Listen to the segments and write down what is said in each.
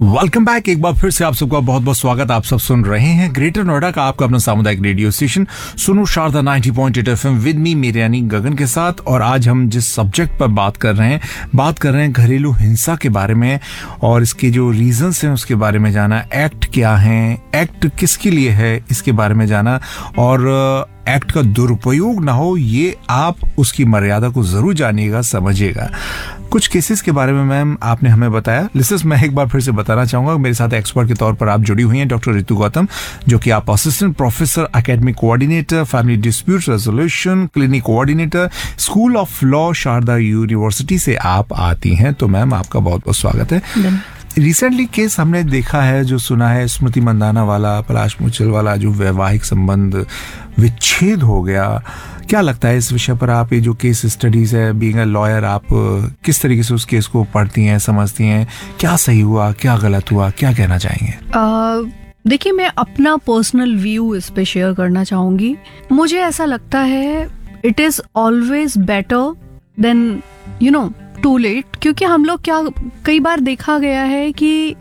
Welcome back. एक बार फिर से आप सबका बहुत बहुत स्वागत। आप सब सुन रहे हैं ग्रेटर नोएडा का आपका अपना सामुदायिक रेडियो स्टेशन सुनो शारदा 90.8 FM विद मी मेरे यानी गगन के साथ। और आज हम जिस सब्जेक्ट पर बात कर रहे हैं घरेलू हिंसा के बारे में और इसके जो रीजंस हैं उसके बारे में जाना, एक्ट क्या है, एक्ट किसके लिए है इसके बारे में जाना, और एक्ट का दुरुपयोग ना हो ये आप उसकी मर्यादा को जरूर जानिएगा, समझिएगा। कुछ केसेस के बारे में मैम आपने हमें बताया। लिसनर्स, मैं एक बार फिर से बताना चाहूंगा, मेरे साथ एक्सपर्ट के तौर पर आप जुड़ी हुई हैं डॉक्टर रितु गौतम, जो कि आप assistant professor, academic coordinator, family dispute resolution clinic coordinator, school of law, Sharda university से आप आती हैं। तो मैम आपका बहुत बहुत स्वागत है। रिसेंटली केस हमने देखा है, जो सुना है, स्मृति मंदाना वाला, पलाश मुचल वाला, जो वैवाहिक संबंध विच्छेद हो गया। क्या लगता है इस विषय पर? आप ये जो केस स्टडीज है, बीइंग अ लॉयर, आप किस तरीके से उस केस को पढ़ती हैं, समझती हैं? क्या सही हुआ, क्या गलत हुआ, क्या कहना चाहेंगे? देखिए, मैं अपना पर्सनल व्यू इस पे शेयर करना चाहूंगी। मुझे ऐसा लगता है it is always better than to late, क्योंकि हम लोग कई बार देखा गया है कि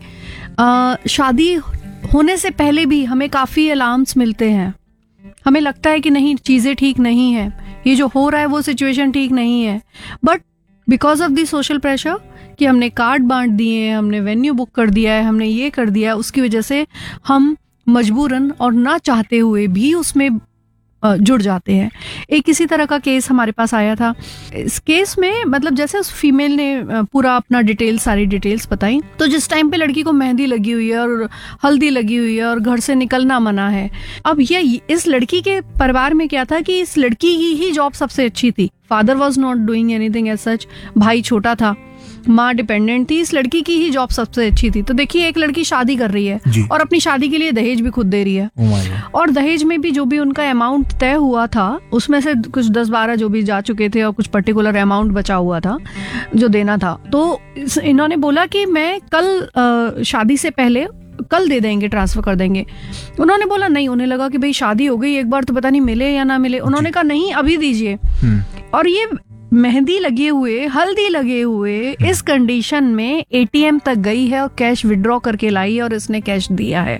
शादी होने से पहले भी हमें काफी अलार्म्स मिलते हैं। हमें लगता है कि नहीं, चीजें ठीक नहीं है, ये जो हो रहा है वो सिचुएशन ठीक नहीं है, but because of the social pressure कि हमने कार्ड बांट दिए, हमने वेन्यू बुक कर दिया है, हमने ये कर दिया है, उसकी वजह से हम मजबूरन और ना चाहते हुए भी उसमें जुड़ जाते हैं। एक इसी तरह का केस हमारे पास आया था। इस केस में मतलब जैसे उस फीमेल ने पूरा अपना सारी डिटेल्स बताई, तो जिस टाइम पे लड़की को मेहंदी लगी हुई है और हल्दी लगी हुई है और घर से निकलना मना है, अब ये इस लड़की के परिवार में क्या था कि इस लड़की की ही जॉब सबसे अच्छी थी। Father was not doing anything as such, भाई छोटा था, माँ डिपेंडेंट थी, इस लड़की की ही जॉब सबसे अच्छी थी। तो देखिए, एक लड़की शादी कर रही है और अपनी शादी के लिए दहेज भी खुद दे रही है, और दहेज में भी जो भी उनका अमाउंट तय हुआ था उसमें से कुछ 10-12 जो भी जा चुके थे और कुछ पर्टिकुलर अमाउंट बचा हुआ था जो देना था। तो इन्होंने बोला कि मैं कल शादी से पहले कल दे देंगे, ट्रांसफर कर देंगे। उन्होंने बोला नहीं, उन्हें लगा कि भाई शादी हो गई, एक बार तो पता नहीं मिले या ना मिले। उन्होंने कहा नहीं, अभी दीजिए। और ये मेहंदी लगे हुए, हल्दी लगे हुए, इस कंडीशन में एटीएम तक गई है और कैश विड्रॉ करके लाई और इसने कैश दिया है।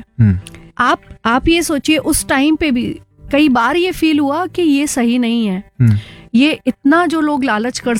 आप ये सोचिए, उस टाइम पे भी कई बार ये फील हुआ कि ये सही नहीं है। ये इतना जो लोग लालच कर